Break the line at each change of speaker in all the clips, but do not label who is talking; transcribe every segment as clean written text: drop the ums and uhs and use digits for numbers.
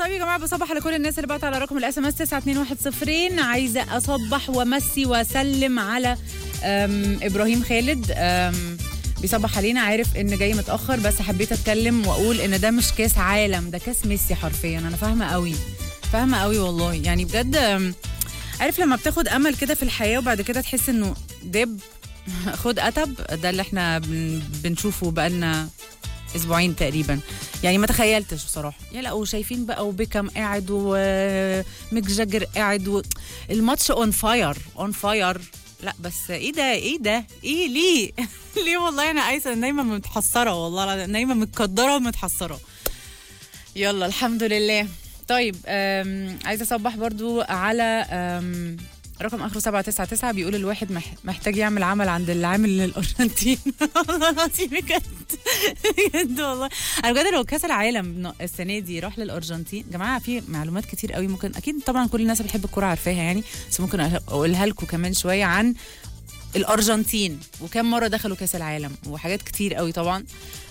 طيب يا جماعه، بصبح على كل الناس اللي بعت على رقم الاس ام اس 92110. عايزه اصبح وامسي واسلم على ابراهيم خالد، بيصبح علينا. عارف ان جاي متاخر بس حبيت اتكلم واقول ان ده مش كاس عالم، ده كاس ميسي حرفيا. انا فاهمه قوي والله، يعني بجد. عارف لما بتاخد امل كده في الحياه وبعد كده تحس انه دب خد قتب، ده اللي احنا بنشوفه بقالنا اسبوعين تقريبا. يعني ما تخيلتش بصراحه. يا لا، وشايفين بقى وبيكام قاعد وميك جاجر قاعد الماتش اون فاير. لا بس ايه ده ليه ليه والله انا عايزه نايمه متحسره، والله نايمه متقدره ومتحسره. يلا الحمد لله. طيب عايزه اصبح برضو على رقم اخره 799. بيقول الواحد محتاج يعمل عمل عند العامل للارجنتين. والله العظيم بجد والله. انا بجد لو كاس العالم السنه دي راح للارجنتين، جماعه في معلومات كتير قوي ممكن، اكيد طبعا كل الناس اللي بتحب الكوره عارفاها يعني، بس ممكن اقولها لكم كمان شويه عن الارجنتين وكم مره دخلوا كاس العالم وحاجات كتير قوي طبعا.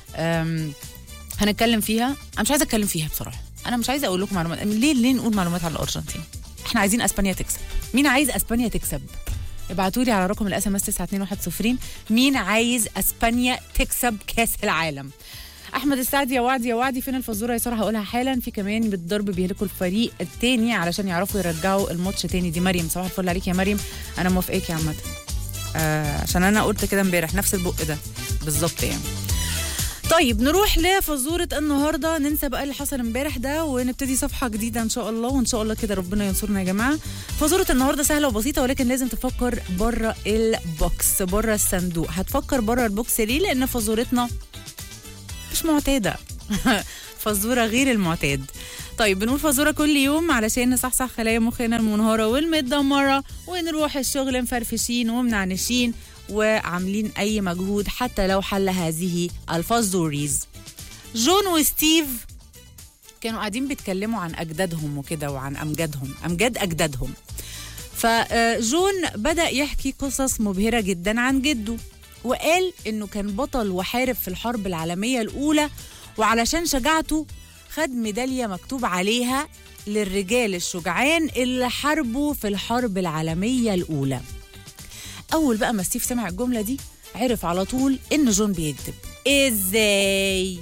هنتكلم فيها. انا مش عايزه اتكلم فيها بصراحه، انا مش عايزه اقول لكم معلومات. ليه نقول معلومات على الارجنتين؟ احنا عايزين اسبانيا تكسب. مين عايز اسبانيا تكسب؟ ابعتوا لي على رقم الاس ام اس 92110. مين عايز اسبانيا تكسب كاس العالم؟ احمد السعد، يا وعدي فين الفزوره يا ساره؟ هقولها حالا. في كمان بالضرب بيهلكوا الفريق الثاني علشان يعرفوا يرجعوا الماتش تاني. دي مريم، صباح الفل عليك يا مريم. انا موافقاكي عامه، عشان انا قلت كده امبارح نفس البق ده بالظبط يعني. طيب نروح لفزورة النهاردة، ننسى بقى اللي حصل امبارح ده ونبتدي صفحة جديدة ان شاء الله، وان شاء الله كده ربنا ينصرنا يا جماعة. فزورة النهاردة سهلة وبسيطة، ولكن لازم تفكر بره البوكس، بره الصندوق. هتفكر بره البوكس ليه؟ لان فزورتنا مش معتادة. فزورة غير المعتاد. طيب بنقول فزورة كل يوم علشان نصحصح خلايا مخنا المنهارة والمتدمرة، ونروح الشغل مفرفشين ومنعنشين وعاملين أي مجهود حتى لو حل هذه الفزوريز. جون وستيف كانوا قاعدين بيتكلموا عن أجدادهم وكده، وعن أمجاد أجدادهم. فجون بدأ يحكي قصص مبهرة جدا عن جده، وقال إنه كان بطل وحارب في الحرب العالمية الأولى، وعلشان شجاعته خد ميدالية مكتوب عليها للرجال الشجعان اللي حاربوا في الحرب العالمية الأولى. أول بقى ما ستيف سمع الجملة دي عرف على طول إن جون بيكذب. إزاي؟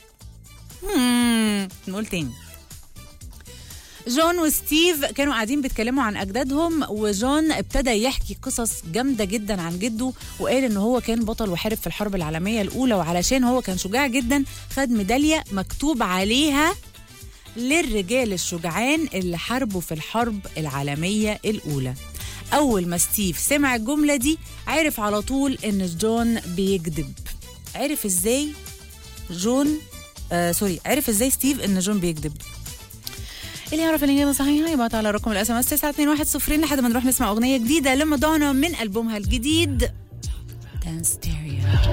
نقول تاني. جون وستيف كانوا قاعدين بيتكلموا عن أجدادهم، وجون ابتدى يحكي قصص جامدة جدا عن جده، وقال إن هو كان بطل وحارب في الحرب العالمية الأولى، وعلشان هو كان شجاع جدا خد ميدالية مكتوب عليها للرجال الشجعان اللي حاربوا في الحرب العالمية الأولى. أول ما ستيف سمع الجملة دي عرف على طول إن جون بيكذب. عرف إزاي عرف إزاي ستيف إن جون بيكذب؟ اللي يعرف الإجابة صحيحة يبعت على رقم الأس ام اس 92110 لحد ما نروح نسمع أغنية جديدة لمادونا من ألبومها الجديد دانس ستيريو.